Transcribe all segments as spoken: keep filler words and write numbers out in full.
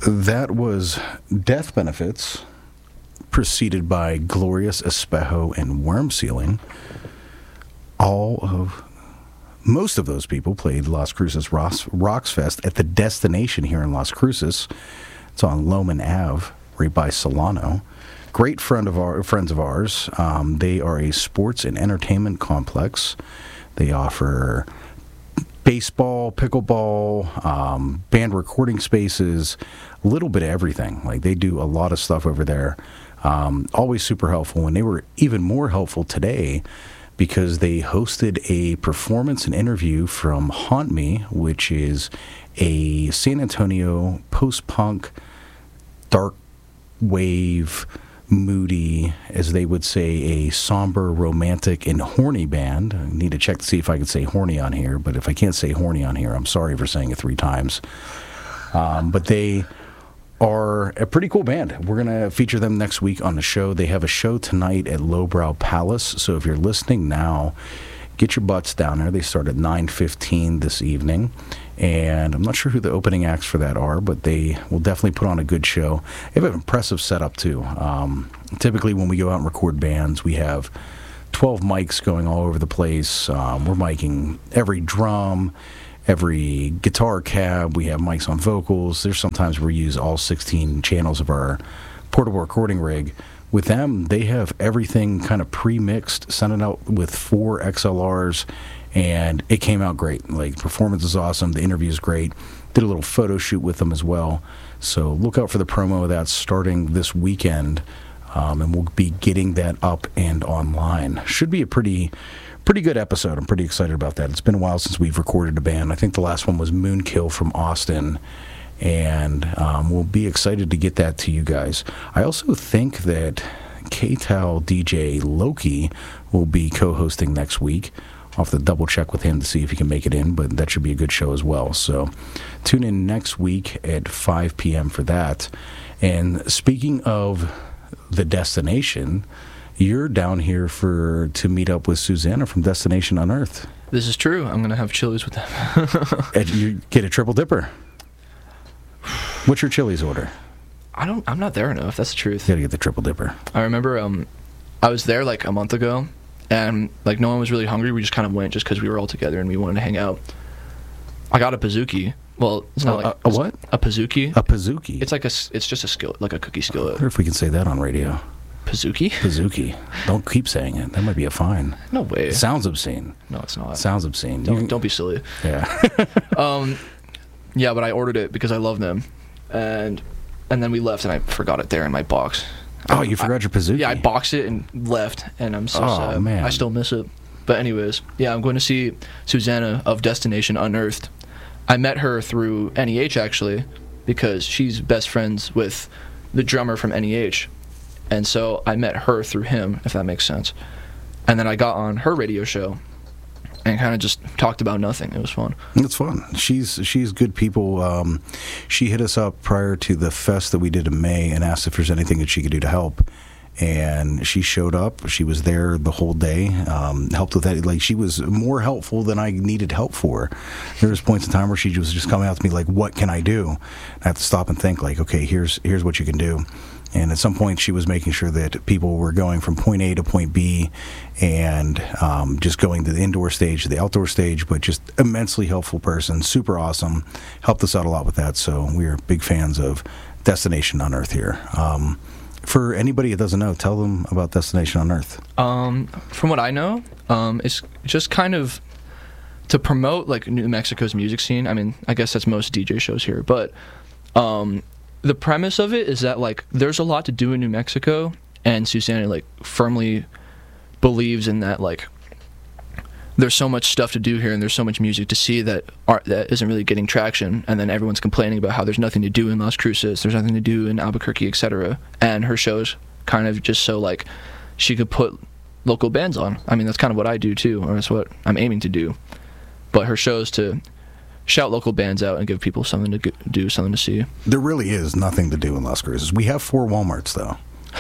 That was Death Benefits, preceded by Glorious Espejo and Worm Sealing. All of, most of those people played Las Cruces Rocks, Rocks Fest at the Destination here in Las Cruces. It's on Loman Avenue, right by Solano. Great friend of our friends of ours. Um, they are a sports and entertainment complex. They offer baseball, pickleball, um, band recording spaces, a little bit of everything. Like, they do a lot of stuff over there. Um, always super helpful, and they were even more helpful today because they hosted a performance and interview from Haunt Me, which is a San Antonio post-punk, dark wave, moody, as they would say, a somber, romantic, and horny band. I need to check to see if I can say horny on here, but if I can't say horny on here, I'm sorry for saying it three times. Um, but they are a pretty cool band. We're going to feature them next week on the show. They have a show tonight at Lowbrow Palace, so if you're listening now, get your butts down there. They start at nine fifteen this evening, and I'm not sure who the opening acts for that are, but they will definitely put on a good show. They have an impressive setup, too. Um, typically, when we go out and record bands, we have twelve mics going all over the place. Um, we're miking every drum, every guitar cab. We have mics on vocals. There's sometimes we use all sixteen channels of our portable recording rig. With them, they have everything kind of pre-mixed, sent it out with four X L Rs, and it came out great. Like, performance is awesome. The interview is great. Did a little photo shoot with them as well. So look out for the promo of that starting this weekend, um, and we'll be getting that up and online. Should be a pretty pretty good episode. I'm pretty excited about that. It's been a while since we've recorded a band. I think the last one was Moonkill from Austin, and um, we'll be excited to get that to you guys. I also think that K-Tal D J Loki will be co-hosting next week. I'll have to double check with him to see if he can make it in, but that should be a good show as well. So tune in next week at five p.m. for that. And speaking of the Destination, you're down here for to meet up with Susanna from Destination Unearthed. This is true. I'm going to have Chili's with them. And you get a triple dipper. What's your Chili's order? I don't. I'm not there enough. That's the truth. You gotta get the triple dipper. I remember um, I was there like a month ago, and like no one was really hungry. We just kind of went just because we were all together and we wanted to hang out. I got a Pizookie. Well, it's not uh, like a, a what? A Pizookie. A Pizookie. It's like a. It's just a skillet, like a cookie skillet. I wonder if we can say that on radio. Pizookie. Pizookie. Don't keep saying it. That might be a fine. No way. It sounds obscene. No, it's not. It sounds obscene. Don't can, don't be silly. Yeah. um, yeah, but I ordered it because I love them. And and then we left, and I forgot it there in my box. Oh, you forgot I, your Pizookie? Yeah, I boxed it and left, and I'm so oh, sad. Man. I still miss it. But anyways, yeah, I'm going to see Susanna of Destination Unearthed. I met her through N E H, actually, because she's best friends with the drummer from N E H. And so I met her through him, if that makes sense. And then I got on her radio show and kind of just talked about nothing. It was fun. It's fun. She's she's good people. Um, she hit us up prior to the fest that we did in May and asked if there's anything that she could do to help. And she showed up. She was there the whole day, um, helped with that. Like, she was more helpful than I needed help for. There was points in time where she was just coming out to me like, what can I do? I have to stop and think, like, okay, here's here's what you can do. And at some point, she was making sure that people were going from point A to point B and um, just going to the indoor stage to the outdoor stage, but just immensely helpful person, super awesome, helped us out a lot with that. So we are big fans of Destination Unearthed here. Um, for anybody that doesn't know, tell them about Destination Unearthed. Um, from what I know, um, it's just kind of to promote like New Mexico's music scene. I mean, I guess that's most D J shows here, but um, the premise of it is that like there's a lot to do in New Mexico, and Susanna like firmly believes in that. Like, there's so much stuff to do here, and there's so much music to see that art that isn't really getting traction, and then everyone's complaining about how there's nothing to do in Las Cruces, there's nothing to do in Albuquerque, et cetera. And her show's kind of just so like she could put local bands on. I mean, that's kind of what I do too, or that's what I'm aiming to do. But her show's to shout local bands out and give people something to do, something to see. There really is nothing to do in Las Cruces. We have four Walmarts, though.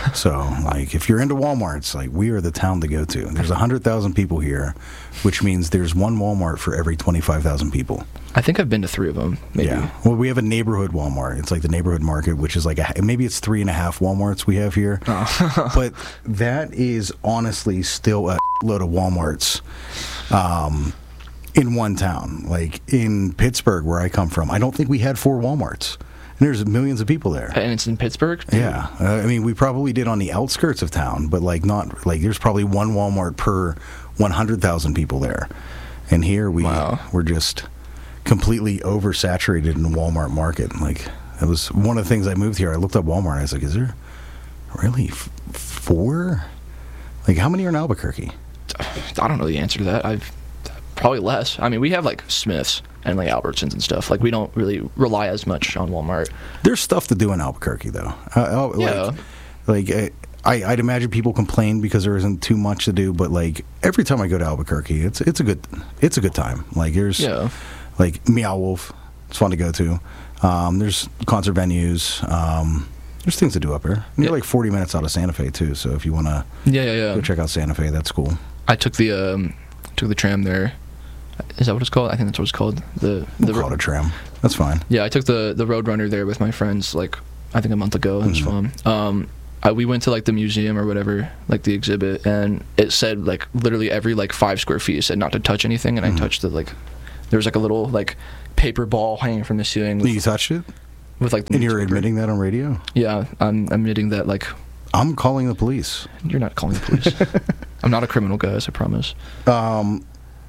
So, like, if you're into Walmarts, like, we are the town to go to. There's one hundred thousand people here, which means there's one Walmart for every twenty-five thousand people. I think I've been to three of them, maybe. Yeah. Well, we have a neighborhood Walmart. It's like the neighborhood market, which is like, a, maybe it's three and a half Walmarts we have here. Oh. But that is honestly still a load of Walmarts um, in one town. Like, in Pittsburgh, where I come from, I don't think we had four Walmarts. And there's millions of people there. And it's in Pittsburgh? Yeah. Uh, I mean, we probably did on the outskirts of town, but, like, not, like, there's probably one Walmart per one hundred thousand people there. And here we, wow. we're just completely oversaturated in the Walmart market. Like, it was one of the things I moved here. I looked up Walmart. I was like, is there really f- four? Like, how many are in Albuquerque? I don't know the answer to that. I've probably less. I mean, we have, like, Smith's and, like, Albertsons and stuff. Like, we don't really rely as much on Walmart. There's stuff to do in Albuquerque, though. Uh, yeah. Like, like I, I'd imagine people complain because there isn't too much to do, but, like, every time I go to Albuquerque, it's it's a good it's a good time. Like, there's... Yeah. Like Meow Wolf, it's fun to go to. Um, there's concert venues. Um, there's things to do up here. And you're yeah. like forty minutes out of Santa Fe too. So if you want to, yeah, yeah, yeah, go check out Santa Fe, that's cool. I took the um, took the tram there. Is that what it's called? I think that's what it's called. The the we'll call it a tram. That's fine. Yeah, I took the the Roadrunner there with my friends. Like I think a month ago. It was mm-hmm. fun. Um, I, we went to like the museum or whatever, like the exhibit, and it said like literally every like five square feet it said not to touch anything, and mm-hmm. I touched the like. There was like a little like paper ball hanging from the ceiling. With, you touched it? With like. And you're admitting that on radio? Yeah, I'm admitting that like. I'm calling the police. You're not calling the police. I'm not a criminal, guys. I promise. Um.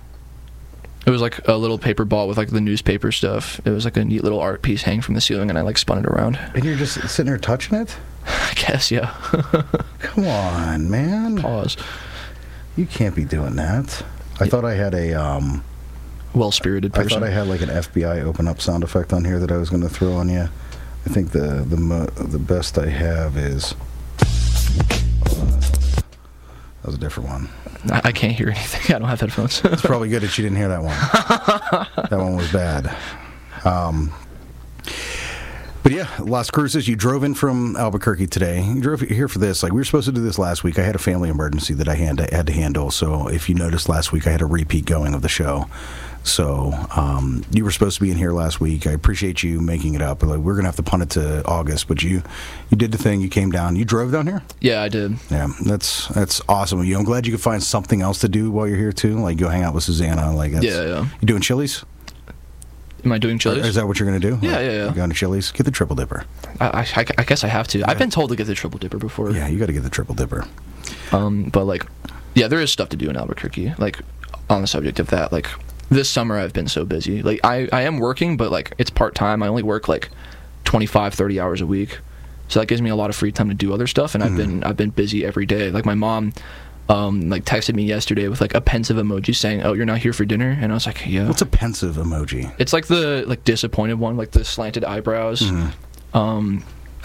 It was like a little paper ball with like the newspaper stuff. It was like a neat little art piece hanging from the ceiling, and I like spun it around. And you're just sitting there touching it? I guess, yeah. Come on, man. Pause. You can't be doing that. I yeah. thought I had a um. well-spirited person. I thought I had like an F B I open up sound effect on here that I was going to throw on you. I think the the mo- the best I have is. That was a different one. I, I can't hear anything. I don't have headphones. It's probably good that you didn't hear that one. That one was bad. Um, but yeah, Las Cruces, you drove in from Albuquerque today. You drove here for this. Like, we were supposed to do this last week. I had a family emergency that I had to, had to handle. So if you noticed last week, I had a repeat going of the show. So um, you were supposed to be in here last week. I appreciate you making it up. Like, we're going to have to punt it to August, but you you did the thing. You came down. You drove down here? Yeah, I did. Yeah, that's that's awesome. You, I'm glad you could find something else to do while you're here, too. Like, go hang out with Susanna. Like, that's, yeah, yeah. You doing Chili's? Am I doing Chili's? Or is that what you're going to do? Yeah, like, yeah, yeah. You going to Chili's? Get the Triple Dipper. I, I, I guess I have to. Yeah. I've been told to get the Triple Dipper before. Yeah, you got to get the Triple Dipper. Um, but, like, yeah, there is stuff to do in Albuquerque. Like, on the subject of that, like... This summer I've been so busy. Like I, I am working, but like it's part-time. I only work like twenty-five, thirty hours a week. So that gives me a lot of free time to do other stuff, and mm-hmm. I've been I've been busy every day. Like my mom um like texted me yesterday with like a pensive emoji saying, "Oh, you're not here for dinner?" And I was like, "Yeah." What's a pensive emoji? It's like the like disappointed one, like the slanted eyebrows. Mm-hmm. Um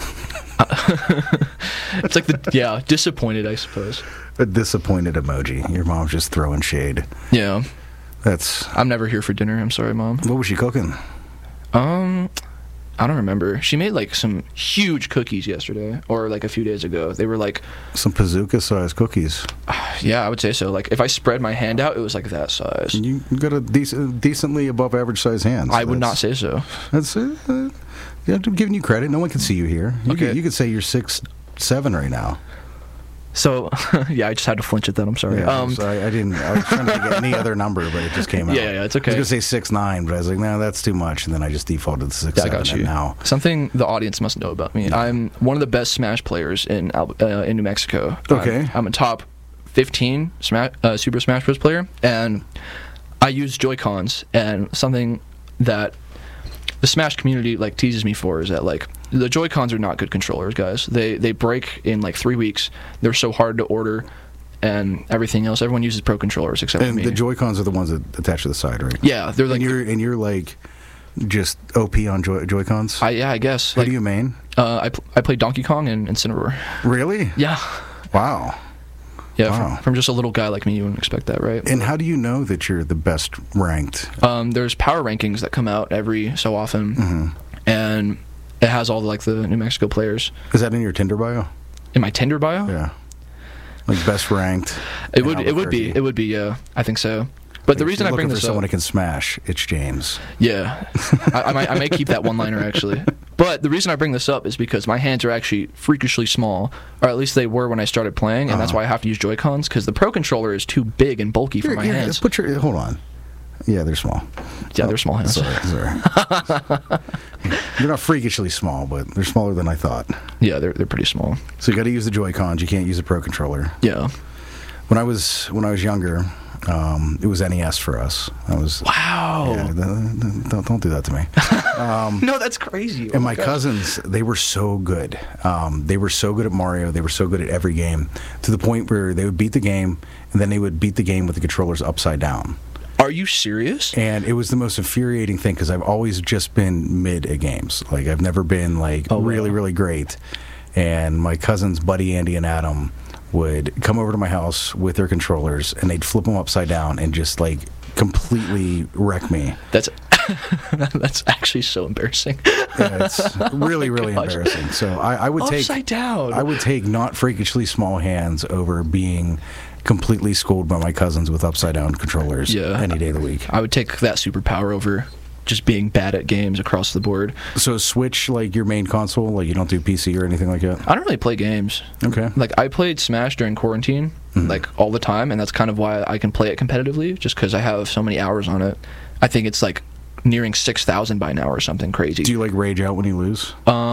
It's like the yeah, disappointed, I suppose. A disappointed emoji. Your mom's just throwing shade. Yeah. That's. I'm never here for dinner. I'm sorry, Mom. What was she cooking? Um, I don't remember. She made like some huge cookies yesterday, or like a few days ago. They were like some bazooka-sized cookies. Yeah, I would say so. Like if I spread my hand out, it was like that size. You got a decent, decently above average size hand. So I would not say so. That's. Uh, yeah, I'm giving you credit. No one can see you here. You okay. could, you could say you're six seven right now. So, yeah, I just had to flinch at that. I'm sorry. Yeah, um, so I, I didn't. I was trying to get any other number, but it just came out. Yeah, yeah, it's okay. I was gonna say six nine, but I was like, no, that's too much. And then I just defaulted to six yeah, seven. I got you. And now something the audience must know about me. Yeah. I'm one of the best Smash players in uh, in New Mexico. Okay. I'm, I'm a top fifteen Smash, uh, Super Smash Bros. Player, and I use Joy-Cons. And something that the Smash community like teases me for is that like the Joy-Cons are not good controllers, guys. They they break in like three weeks. They're so hard to order, and everything else. Everyone uses Pro controllers except and for me. And the Joy-Cons are the ones that attach to the side, right? Yeah, they're like. And you're and you're like just O P on Joy Joy-Cons. I yeah, I guess. Who like, do you main? Uh, I pl- I play Donkey Kong and Incineroar. Really? Yeah. Wow. Yeah, wow. From, from just a little guy like me, you wouldn't expect that, right? And how do you know that you're the best ranked? Um, there's power rankings that come out every so often, mm-hmm. and it has all the, like the New Mexico players. Is that in your Tinder bio? in my Tinder bio. Yeah. Like best ranked. It would it would be it would be yeah I think so. But the If reason you're I bring looking for this someone up, who can smash, it's James. yeah, I, I might I may keep that one liner actually. But the reason I bring this up is because my hands are actually freakishly small, or at least they were when I started playing, and uh-huh. that's why I have to use Joy-Cons because the Pro Controller is too big and bulky for Here, my here, hands. Put your hold on. Yeah, they're small. Yeah, oh, they're small hands. Sorry, sorry. They're not freakishly small, but they're smaller than I thought. Yeah, they're they're pretty small. So you got to use the Joy-Cons. You can't use the Pro Controller. Yeah. When I was when I was younger, um, it was N E S for us. I was wow. Yeah, don't don't do that to me. Um, no, that's crazy. Oh and my, my cousins, they were so good. Um, they were so good at Mario. They were so good at every game to the point where they would beat the game, and then they would beat the game with the controllers upside down. Are you serious? And it was the most infuriating thing because I've always just been mid at games. Like I've never been like oh, really, wow. really great. And my cousins, Buddy, Andy, and Adam, would come over to my house with their controllers, and they'd flip them upside down and just like completely wreck me. That's that's actually so embarrassing. Yeah, it's really, really oh embarrassing. So I, I would upside take upside down. I would take not freakishly small hands over being completely schooled by my cousins with upside down controllers yeah. any day of the week. I would take that superpower over just being bad at games across the board. So Switch, like your main console, like you don't do P C or anything like that? I don't really play games. Okay. Like I played Smash during quarantine, mm-hmm. like all the time, and that's kind of why I can play it competitively, just because I have so many hours on it. I think it's like nearing six thousand by now or something crazy. Do you like rage out when you lose? Um.